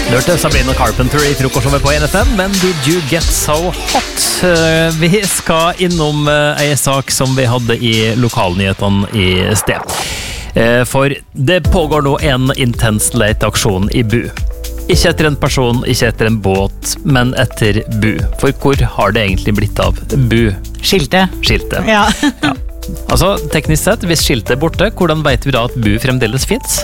Hørte Sabrina Carpenter I frokostshowet på NFM, men Did You Get So Hot? Vi skal innom en sak som vi hadde I lokalnyhetene I sted. For det pågår nå en intens leteaksjon I Bu. Ikke etter en person, ikke etter en båt, men etter Bu. For hvor har det egentlig blitt av Bu? Skiltet. Ja. Ja. Altså, teknisk sett, hvis skiltet borte, hvordan vet vi da at Bu fremdeles finnes?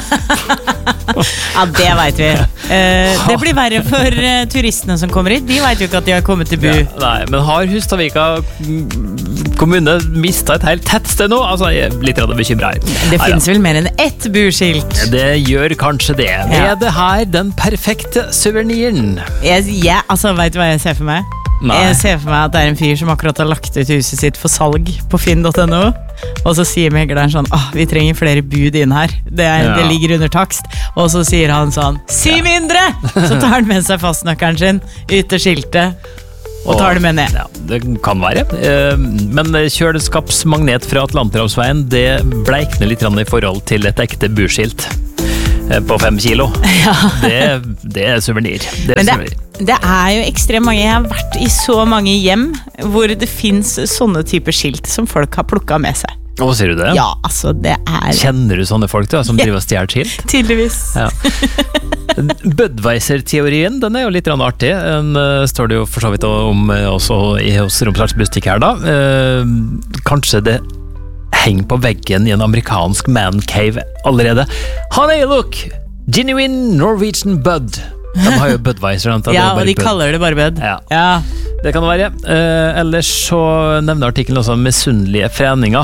Ja, det vet vi. Det blir verre for turistene som kommer hit. De vet jo ikke at de har kommet til Bu. Ja, nei, men har Hustadvika kommune mistet et helt tettsted nå? Altså, jeg er litt bekymret her. Det finnes vel mer enn ett Bu-skilt. Det gjør kanskje det. Ja. Er det her den perfekte souveniren? Altså, vet du hva jeg ser for meg? Nei. Jeg ser for meg at det en fyr som akkurat har lagt ut huset sitt for salg på finn.no, og så sier megleren sånn, vi trenger flere bud inn her, det ligger under takst, og så sier han sånn, si mindre! Så tar han med seg fastnøkkeren sin ut til skiltet og tar det med ned. Ja, det kan være. Men kjøleskapsmagnet fra Atlanterhavsveien, det bleikner litt I forhold til et ekte buskilt på 5 kilo. Ja. Det souvenir. Men det jo ekstremt mange. Jeg har vært I så mange hjem hvor det finnes sånne typer skilt som folk har plukket med seg. Hva sier du det? Ja, altså det Kjenner du sånne folk som driver og stjeler skilt? Tydeligvis. Ja. Budweiser-teorien, den jo litt artig. Den står det jo for så vidt om også hos Romsdals Butikk her da. Kanskje det henger på veggen I en amerikansk man-cave allerede. Honey, look! Genuine Norwegian Bud. De har jo Budweiser. Ja, og de kaller det bare Bud. Ja. Det kan det være. Ellers så nevner artikkelen også misunnelige foreninger.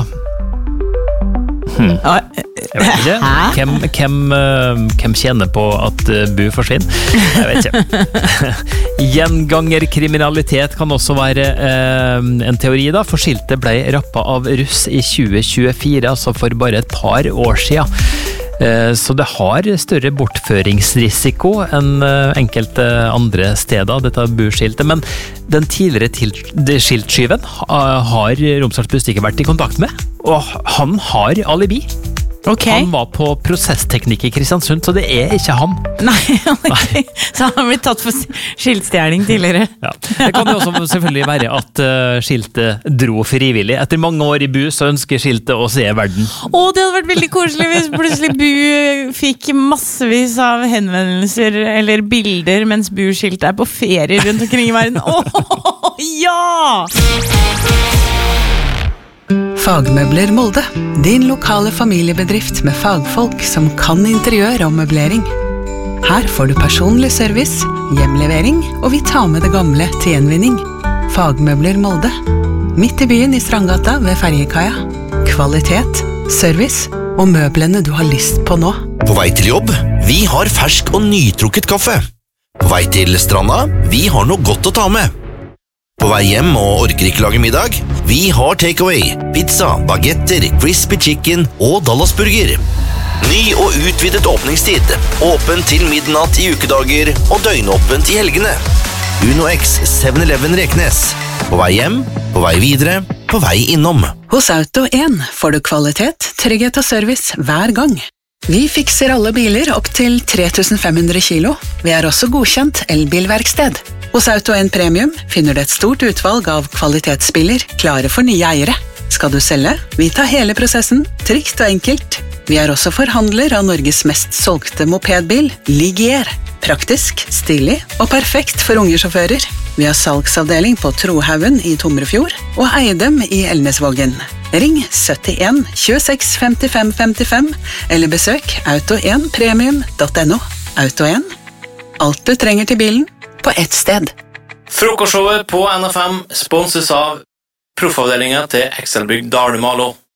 Jeg vet ikke. Hvem tjener på at Bu forsvinner? Jeg vet ikke. Gjengangerkriminalitet kan også være en teori da, for skiltet ble rappet av russ I 2024, altså for bare et par år siden. Så det har større bortføringsrisiko enn enkelte andre steder, dette buskiltet. Men den tidligere skiltskyven har Romsdals Butikk vært I kontakt med, og han har alibi. Okay. Han var på prosessteknikk I Kristiansund, så det ikke han. Nei, okay. Så han har blitt tatt for skiltstjerning tidligere. Ja. Det kan jo også selvfølgelig være at skiltet dro frivillig. Etter mange år I Bu så ønsker skiltet å se verden. Det hadde vært veldig koselig hvis plutselig Bu fikk massevis av henvendelser eller bilder mens Bu-skiltet på ferie rundt omkring I verden. Ja! Fagmøbler Molde, din lokale familiebedrift med fagfolk som kan interiør og møblering. Her får du personlig service, hjemlevering, og vi tar med det gamle til gjenvinning. Fagmøbler Molde, midt I byen I Strandgata ved Ferjekaia. Kvalitet, service og møblene du har lyst på nå. På vei til jobb, vi har fersk og nytrukket kaffe. På vei til stranda, vi har noe godt å ta med. På vei hjem og orker ikke lage middag? Vi har takeaway, pizza, bagetter, crispy chicken og Dallasburger. Ny og utvidet åpningstid. Åpen til midnatt I ukedager og døgnåpent I helgene. Uno X 7-Eleven Reknes. På vei hjem, på vei videre, på vei innom. Hos Auto 1 får du kvalitet, trygghet og service hver gang. Vi fikser alle biler opp til 3500 kilo. Vi også godkjent elbilverksted. Hos Auto 1 Premium finner du et stort utvalg av kvalitetsbiler klare for nye eiere. Skal du selge? Vi tar hele prosessen, trygt og enkelt. Vi også forhandler av Norges mest solgte mopedbil, Ligier. Praktisk, stilig og perfekt for unge sjåfører. Vi har salgsavdeling på Trohaugen I Tomrefjord og Eidem I Elnesvågen. Ring 71 26 55 55 eller besøk auto1premium.no. Auto 1. Alt du trenger til bilen på ett sted. Frokostshowet på NFM sponses av proffavdelingen til Excelbygg Dalemalo.